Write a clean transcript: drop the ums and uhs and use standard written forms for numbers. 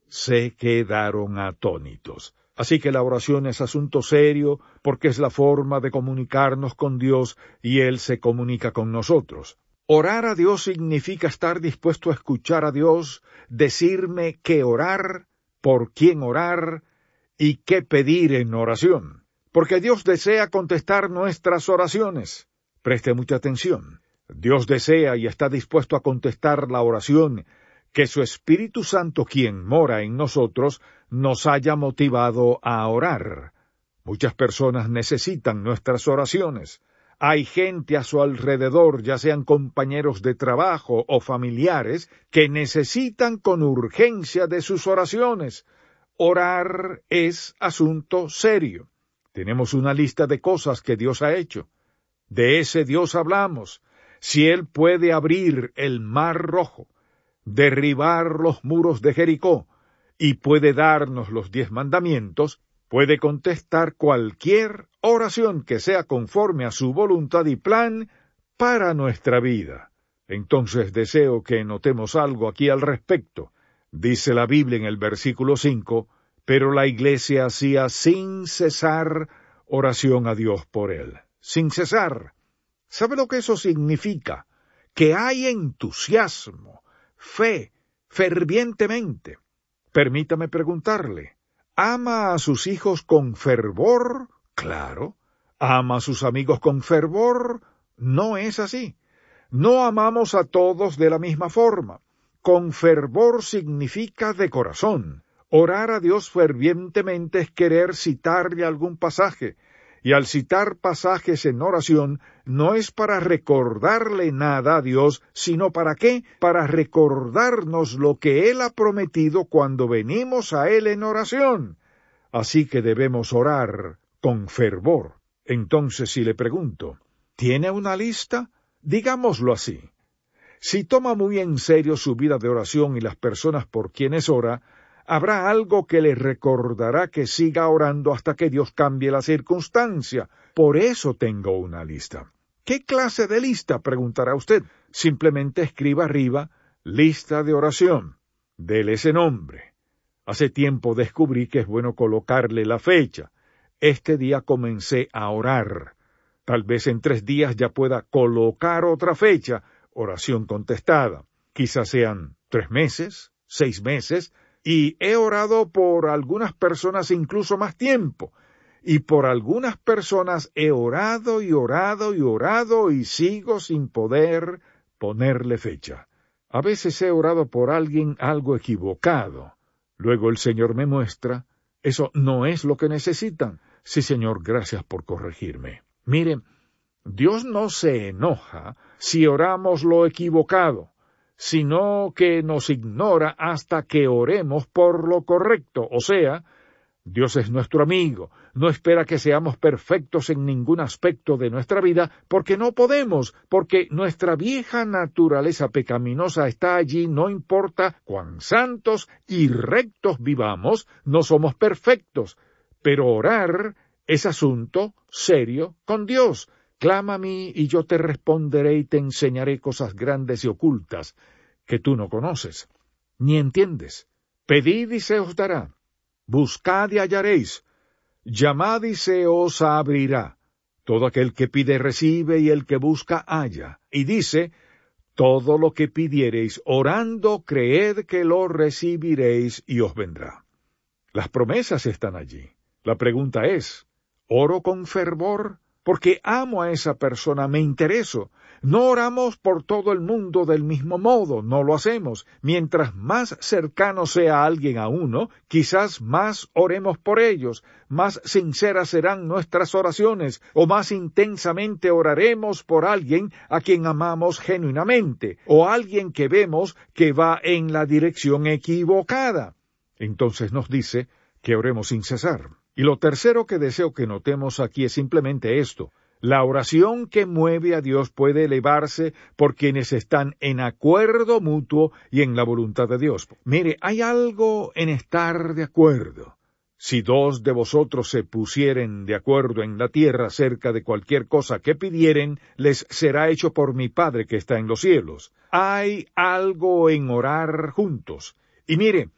se quedaron atónitos. Así que la oración es asunto serio porque es la forma de comunicarnos con Dios y Él se comunica con nosotros. Orar a Dios significa estar dispuesto a escuchar a Dios, decirme qué orar, por quién orar y qué pedir en oración. Porque Dios desea contestar nuestras oraciones. Preste mucha atención. Dios desea y está dispuesto a contestar la oración que su Espíritu Santo, quien mora en nosotros, nos haya motivado a orar. Muchas personas necesitan nuestras oraciones. Hay gente a su alrededor, ya sean compañeros de trabajo o familiares, que necesitan con urgencia de sus oraciones. Orar es asunto serio. Tenemos una lista de cosas que Dios ha hecho. De ese Dios hablamos. Si Él puede abrir el mar rojo, derribar los muros de Jericó, y puede darnos los 10 mandamientos, puede contestar cualquier oración que sea conforme a su voluntad y plan para nuestra vida. Entonces deseo que notemos algo aquí al respecto. Dice la Biblia en el versículo 5, pero la iglesia hacía sin cesar oración a Dios por él. Sin cesar. ¿Sabe lo que eso significa? Que hay entusiasmo, fe, fervientemente. Permítame preguntarle, ¿ama a sus hijos con fervor? Claro. ¿Ama a sus amigos con fervor? No es así. No amamos a todos de la misma forma. Con fervor significa de corazón. Orar a Dios fervientemente es querer citarle algún pasaje, y al citar pasajes en oración no es para recordarle nada a Dios, sino ¿para qué? Para recordarnos lo que Él ha prometido cuando venimos a Él en oración. Así que debemos orar con fervor. Entonces, si le pregunto, ¿tiene una lista? Digámoslo así. Si toma muy en serio su vida de oración y las personas por quienes ora, habrá algo que le recordará que siga orando hasta que Dios cambie la circunstancia. Por eso tengo una lista. ¿Qué clase de lista?, preguntará usted. Simplemente escriba arriba, lista de oración. Dele ese nombre. Hace tiempo descubrí que es bueno colocarle la fecha. Este día comencé a orar. Tal vez en 3 días ya pueda colocar otra fecha, oración contestada. Quizás sean 3 meses, 6 meses, y he orado por algunas personas incluso más tiempo, y por algunas personas he orado y orado y orado y sigo sin poder ponerle fecha. A veces he orado por alguien algo equivocado. Luego el Señor me muestra, eso no es lo que necesitan. Sí, Señor, gracias por corregirme. Mire, Dios no se enoja si oramos lo equivocado, sino que nos ignora hasta que oremos por lo correcto. O sea, Dios es nuestro amigo, no espera que seamos perfectos en ningún aspecto de nuestra vida, porque no podemos, porque nuestra vieja naturaleza pecaminosa está allí, no importa cuán santos y rectos vivamos, no somos perfectos. Pero orar es asunto serio con Dios. Clama a mí y yo te responderé y te enseñaré cosas grandes y ocultas que tú no conoces, ni entiendes. Pedid y se os dará. Buscad y hallaréis. Llamad y se os abrirá. Todo aquel que pide recibe y el que busca halla. Y dice, todo lo que pidiereis orando, creed que lo recibiréis y os vendrá. Las promesas están allí. La pregunta es, ¿oro con fervor? Porque amo a esa persona, me intereso. No oramos por todo el mundo del mismo modo, no lo hacemos. Mientras más cercano sea alguien a uno, quizás más oremos por ellos, más sinceras serán nuestras oraciones, o más intensamente oraremos por alguien a quien amamos genuinamente, o alguien que vemos que va en la dirección equivocada. Entonces nos dice que oremos sin cesar. Y lo tercero que deseo que notemos aquí es simplemente esto. La oración que mueve a Dios puede elevarse por quienes están en acuerdo mutuo y en la voluntad de Dios. Mire, hay algo en estar de acuerdo. Si 2 de vosotros se pusieren de acuerdo en la tierra acerca de cualquier cosa que pidieren, les será hecho por mi Padre que está en los cielos. Hay algo en orar juntos. Y mire,